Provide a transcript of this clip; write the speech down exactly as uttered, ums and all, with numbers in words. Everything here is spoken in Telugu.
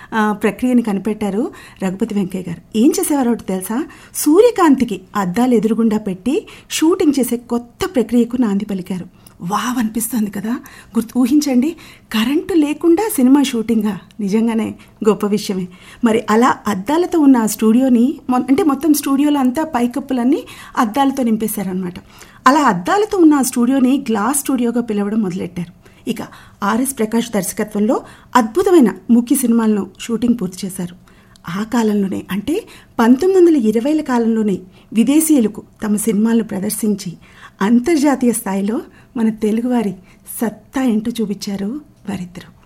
ఆ, ప్రక్రియని కనిపెట్టారు రఘుపతి వెంకయ్య గారు. ఏం చేసేవారో ఒకటి తెలుసా? సూర్యకాంతికి అద్దాలు ఎదురుగుండా పెట్టి షూటింగ్ చేసే కొత్త ప్రక్రియకు నాంది పలికారు. వావ్ అనిపిస్తుంది కదా. గుర్తు ఊహించండి, కరెంటు లేకుండా సినిమా షూటింగా, నిజంగానే గొప్ప విషయమే. మరి అలా అద్దాలతో ఉన్న ఆ స్టూడియోని మొ- అంటే మొత్తం స్టూడియోలో అంతా పైకప్పులన్నీ అద్దాలతో నింపేశారనమాట. అలా అద్దాలతో ఉన్న ఆ స్టూడియోని గ్లాస్ స్టూడియోగా పిలవడం మొదలెట్టారు. ఇక ఆర్ఎస్ ప్రకాష్ దర్శకత్వంలో అద్భుతమైన ముఖ్య సినిమాలను షూటింగ్ పూర్తి చేశారు. ఆ కాలంలోనే అంటే పంతొమ్మిది వందల ఇరవైల కాలంలోనే విదేశీయులకు తమ సినిమాలను ప్రదర్శించి అంతర్జాతీయ స్థాయిలో మన తెలుగువారి సత్తా ఏంటో చూపించారు వారిద్దరు.